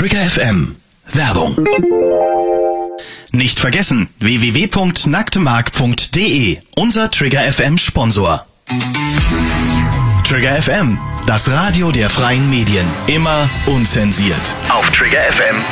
Trigger FM. Werbung. Nicht vergessen, www.nacktemark.de, unser Trigger FM Sponsor. Trigger FM, das Radio der freien Medien. Immer unzensiert. Auf Trigger FM.